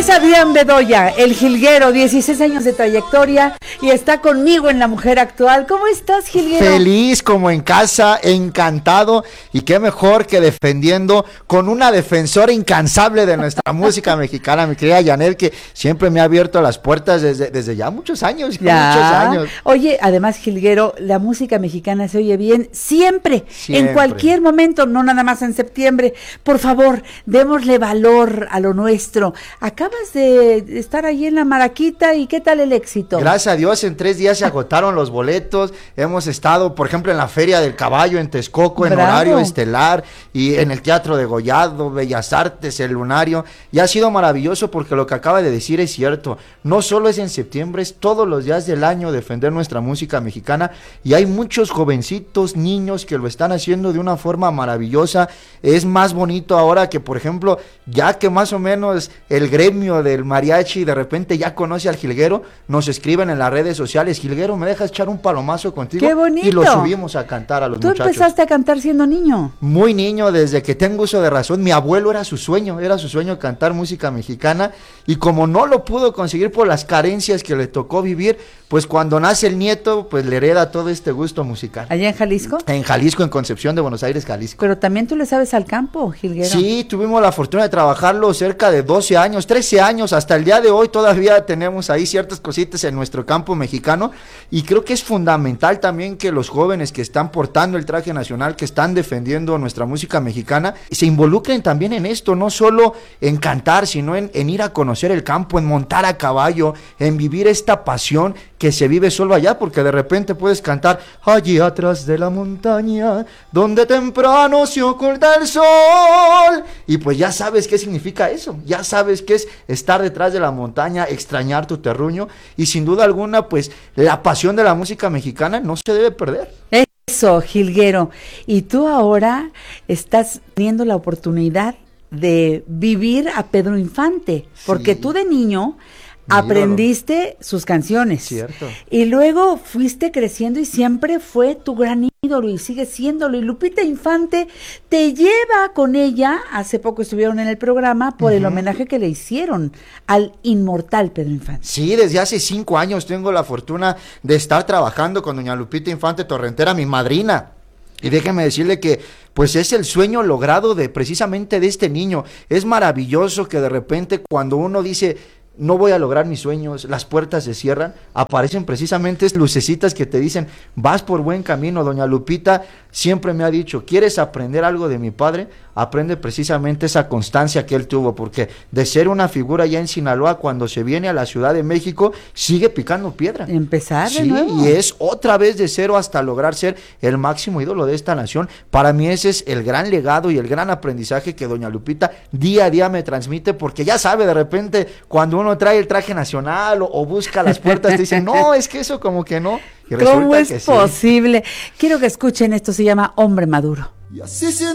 Es Adrián Bedoya, el jilguero, 16 años de trayectoria y está conmigo en La Mujer Actual. ¿Cómo estás, jilguero? Feliz como en casa, encantado, y qué mejor que defendiendo con una defensora incansable de nuestra música mexicana, mi querida Janet, que siempre me ha abierto las puertas desde ya muchos años. Oye, además, jilguero, la música mexicana se oye bien siempre, en cualquier momento, no nada más en septiembre. Por favor, démosle valor a lo nuestro. Acabas de estar ahí en la Maraquita, y ¿qué tal el éxito? Gracias a Dios, en 3 días se agotaron los boletos. Hemos estado, por ejemplo, en la Feria del Caballo en Texcoco, en horario estelar, y en el Teatro Degollado, Bellas Artes, el Lunario, y ha sido maravilloso porque lo que acaba de decir es cierto. No solo es en septiembre, es todos los días del año defender nuestra música mexicana, y hay muchos jovencitos, niños que lo están haciendo de una forma maravillosa. Es más bonito ahora que, por ejemplo, ya que más o menos el gremio del mariachi de repente ya conoce al jilguero, nos escriben en las redes sociales: jilguero, ¿me dejas echar un palomazo contigo? ¡Qué bonito! Y lo subimos a cantar a los muchachos. ¿Tú empezaste a cantar siendo niño? Muy niño, desde que tengo uso de razón. Mi abuelo era su sueño cantar música mexicana, y como no lo pudo conseguir por las carencias que le tocó vivir, pues cuando nace el nieto, pues le hereda todo este gusto musical. ¿Allá en Jalisco? En Jalisco, en Concepción de Buenos Aires, Jalisco. Pero también tú le sabes al campo, jilguero. Sí, tuvimos la fortuna de trabajarlo cerca de 12 años, 13 años, hasta el día de hoy todavía tenemos ahí ciertas cositas en nuestro campo mexicano, y creo que es fundamental también que los jóvenes que están portando el traje nacional, que están defendiendo nuestra música mexicana, se involucren también en esto, no solo en cantar, sino en ir a conocer el campo, en montar a caballo, en vivir esta pasión que se vive solo allá, porque de repente puedes cantar: allí atrás de la montaña, donde temprano se oculta el sol, y pues ya sabes qué significa eso, ya sabes qué es estar detrás de la montaña, extrañar tu terruño, y sin duda alguna, pues la pasión de la música mexicana no se debe perder. Eso, jilguero, y tú ahora estás teniendo la oportunidad de vivir a Pedro Infante, porque tú de niño aprendiste sus canciones. Cierto. Y luego fuiste creciendo y siempre fue tu gran ídolo y sigue siéndolo. Y Lupita Infante te lleva con ella, hace poco estuvieron en el programa por el homenaje que le hicieron al inmortal Pedro Infante. Sí, desde hace 5 años tengo la fortuna de estar trabajando con doña Lupita Infante Torrentera, mi madrina. Y déjeme decirle que pues es el sueño logrado precisamente de este niño. Es maravilloso que de repente cuando uno dice: no voy a lograr mis sueños, las puertas se cierran, aparecen precisamente lucecitas que te dicen: vas por buen camino. Doña Lupita siempre me ha dicho: ¿quieres aprender algo de mi padre? Aprende precisamente esa constancia que él tuvo, porque de ser una figura ya en Sinaloa, cuando se viene a la Ciudad de México, sigue picando piedra. Empezar de nuevo. Y es otra vez de cero hasta lograr ser el máximo ídolo de esta nación. Para mí ese es el gran legado y el gran aprendizaje que doña Lupita día a día me transmite, porque ya sabe, de repente cuando uno trae el traje nacional o busca las puertas, te dicen: no, es que eso como que no. Y ¿cómo es posible? Quiero que escuchen esto, se llama Hombre Maduro. Y así